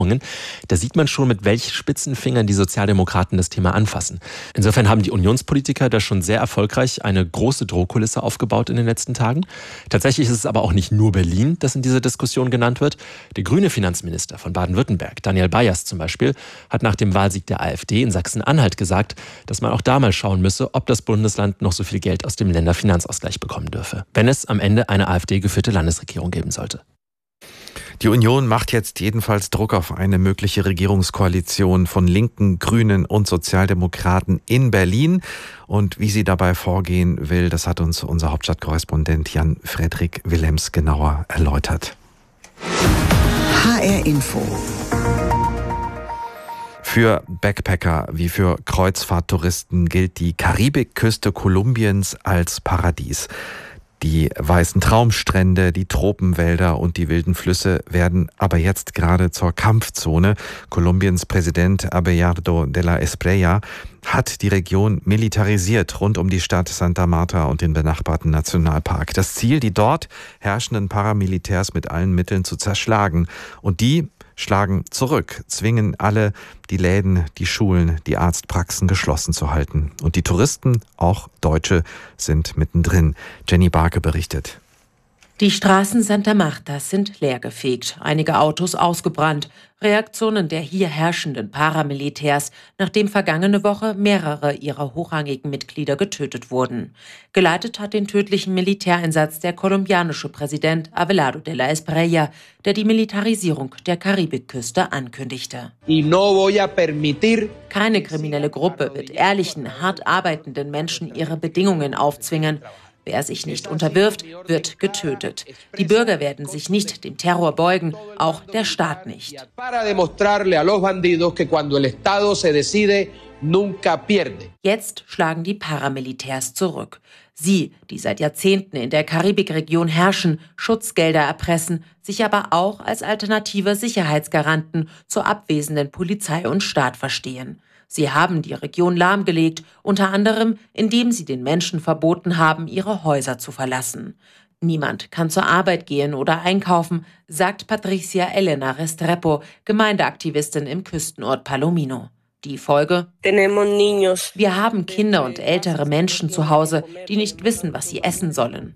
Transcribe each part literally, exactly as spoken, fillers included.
Da sieht man schon, mit welchen spitzen Fingern die Sozialdemokraten das Thema anfassen. Insofern haben die Unionspolitiker da schon sehr erfolgreich eine große Drohkulisse aufgebaut in den letzten Tagen. Tatsächlich ist es aber auch nicht nur Berlin, das in dieser Diskussion genannt wird. Der grüne Finanzminister von Baden-Württemberg, Daniel Bayers zum Beispiel, hat nach dem Wahlsieg der AfD in Sachsen-Anhalt gesagt, dass man auch da mal schauen müsse, ob das Bundesland noch so viel Geld aus dem Länderfinanzausgleich bekommen dürfe, wenn es am Ende eine AfD-geführte Landesregierung geben sollte. Die Union macht jetzt jedenfalls Druck auf eine mögliche Regierungskoalition von Linken, Grünen und Sozialdemokraten in Berlin. Und wie sie dabei vorgehen will, das hat uns unser Hauptstadtkorrespondent Jan-Fredrik Willems genauer erläutert. H R Info. Für Backpacker wie für Kreuzfahrttouristen gilt die Karibikküste Kolumbiens als Paradies. Die weißen Traumstrände, die Tropenwälder und die wilden Flüsse werden aber jetzt gerade zur Kampfzone. Kolumbiens Präsident Abelardo de la Espriella hat die Region militarisiert rund um die Stadt Santa Marta und den benachbarten Nationalpark. Das Ziel, die dort herrschenden Paramilitärs mit allen Mitteln zu zerschlagen. Und die schlagen zurück, zwingen alle, die Läden, die Schulen, die Arztpraxen geschlossen zu halten. Und die Touristen, auch Deutsche, sind mittendrin. Jenny Barke berichtet. Die Straßen Santa Martas sind leergefegt, einige Autos ausgebrannt. Reaktionen der hier herrschenden Paramilitärs, nachdem vergangene Woche mehrere ihrer hochrangigen Mitglieder getötet wurden. Geleitet hat den tödlichen Militäreinsatz der kolumbianische Präsident Abelardo de la Espriella, der die Militarisierung der Karibikküste ankündigte. Keine kriminelle Gruppe wird ehrlichen, hart arbeitenden Menschen ihre Bedingungen aufzwingen. Wer sich nicht unterwirft, wird getötet. Die Bürger werden sich nicht dem Terror beugen, auch der Staat nicht. Jetzt schlagen die Paramilitärs zurück. Sie, die seit Jahrzehnten in der Karibikregion herrschen, Schutzgelder erpressen, sich aber auch als alternativer Sicherheitsgaranten zur abwesenden Polizei und Staat verstehen. Sie haben die Region lahmgelegt, unter anderem, indem sie den Menschen verboten haben, ihre Häuser zu verlassen. Niemand kann zur Arbeit gehen oder einkaufen, sagt Patricia Elena Restrepo, Gemeindeaktivistin im Küstenort Palomino. Die Folge? Wir haben Kinder und ältere Menschen zu Hause, die nicht wissen, was sie essen sollen.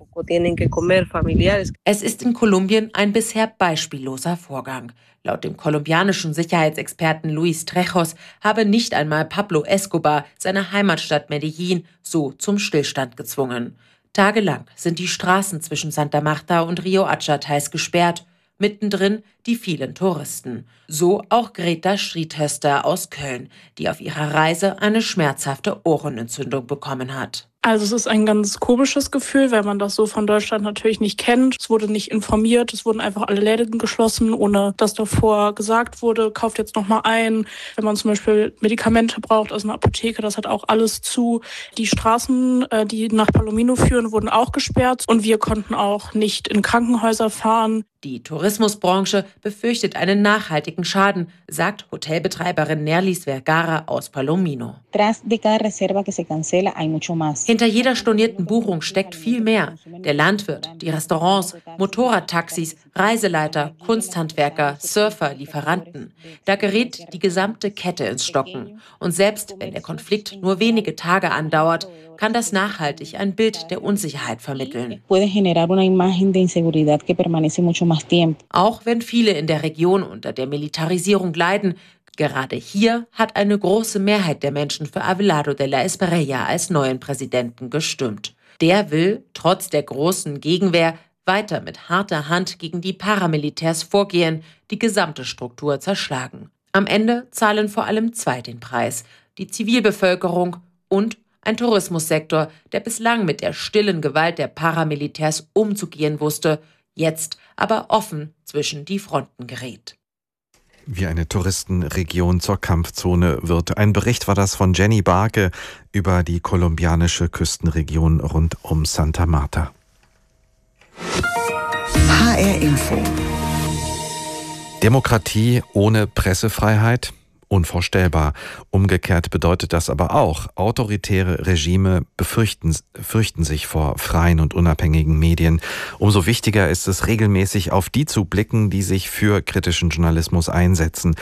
Es ist in Kolumbien ein bisher beispielloser Vorgang. Laut dem kolumbianischen Sicherheitsexperten Luis Trejos habe nicht einmal Pablo Escobar seine Heimatstadt Medellín so zum Stillstand gezwungen. Tagelang sind die Straßen zwischen Santa Marta und Rio Hacha teils gesperrt. Mittendrin die vielen Touristen. So auch Greta Schriethöster aus Köln, die auf ihrer Reise eine schmerzhafte Ohrenentzündung bekommen hat. Also es ist ein ganz komisches Gefühl, weil man das so von Deutschland natürlich nicht kennt. Es wurde nicht informiert, es wurden einfach alle Läden geschlossen, ohne dass davor gesagt wurde, kauft jetzt noch mal ein. Wenn man zum Beispiel Medikamente braucht aus einer Apotheke, das hat auch alles zu. Die Straßen, die nach Palomino führen, wurden auch gesperrt und wir konnten auch nicht in Krankenhäuser fahren. Die Tourismusbranche befürchtet einen nachhaltigen Schaden, sagt Hotelbetreiberin Nerlis Vergara aus Palomino. Hinter jeder stornierten Buchung steckt viel mehr. Der Landwirt, die Restaurants, Motorradtaxis, Reiseleiter, Kunsthandwerker, Surfer, Lieferanten. Da gerät die gesamte Kette ins Stocken. Und selbst wenn der Konflikt nur wenige Tage andauert, kann das nachhaltig ein Bild der Unsicherheit vermitteln. Auch wenn viele in der Region unter der Militarisierung leiden, gerade hier hat eine große Mehrheit der Menschen für Abelardo de la Espriella als neuen Präsidenten gestimmt. Der will, trotz der großen Gegenwehr, weiter mit harter Hand gegen die Paramilitärs vorgehen, die gesamte Struktur zerschlagen. Am Ende zahlen vor allem zwei den Preis: die Zivilbevölkerung und ein Tourismussektor, der bislang mit der stillen Gewalt der Paramilitärs umzugehen wusste, jetzt aber offen zwischen die Fronten gerät. Wie eine Touristenregion zur Kampfzone wird. Ein Bericht war das von Jenny Barke über die kolumbianische Küstenregion rund um Santa Marta. H R Info. Demokratie ohne Pressefreiheit? Unvorstellbar. Umgekehrt bedeutet das aber auch, autoritäre Regime befürchten, fürchten sich vor freien und unabhängigen Medien. Umso wichtiger ist es, regelmäßig auf die zu blicken, die sich für kritischen Journalismus einsetzen.